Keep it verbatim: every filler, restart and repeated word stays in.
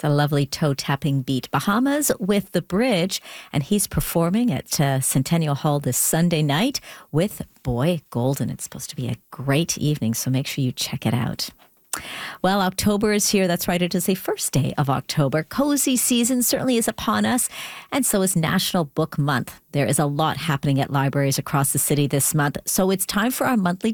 It's a lovely toe-tapping beat. Bahamas with The Bridge, and he's performing at uh, Centennial Hall this Sunday night with Boy Golden. It's supposed to be a great evening, so make sure you check it out. Well, October is here. That's right. It is the first day of October. Cozy season certainly is upon us, and so is National Book Month. There is a lot happening at libraries across the city this month, so it's time for our monthly